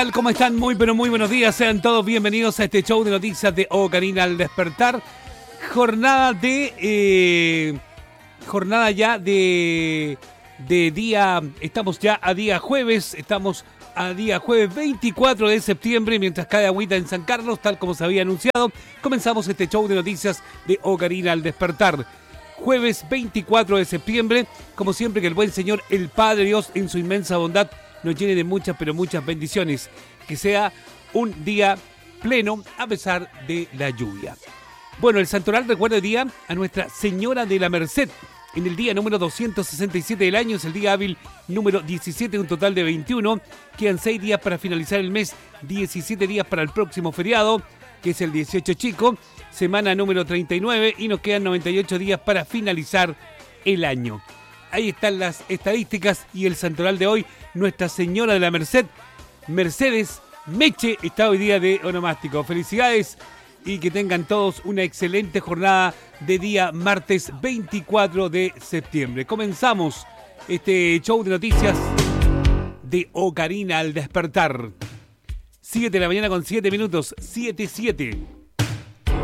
¿Cómo están? Muy, pero muy buenos días. Sean todos bienvenidos a este show de noticias de Karina al despertar. Jornada ya de día. Estamos ya a día jueves. Estamos a día jueves 24 de septiembre. Mientras cae agüita en San Carlos, tal como se había anunciado, comenzamos este show de noticias de Karina al despertar. Jueves 24 de septiembre. Como siempre, que el buen Señor, el Padre Dios, en su inmensa bondad, nos llene de muchas, pero muchas bendiciones. Que sea un día pleno a pesar de la lluvia. Bueno, el santoral recuerda el día a Nuestra Señora de la Merced. En el día número 267 del año, es el día hábil número 17, un total de 21. Quedan 6 días para finalizar el mes, 17 días para el próximo feriado, que es el 18 chico, semana número 39, y nos quedan 98 días para finalizar el año. Ahí están las estadísticas y el santoral de hoy, Nuestra Señora de la Merced. Mercedes Meche está hoy día de onomástico. Felicidades y que tengan todos una excelente jornada de día martes 24 de septiembre. Comenzamos este show de noticias de Karina al despertar. 7 de la mañana con 7 minutos, 7:07.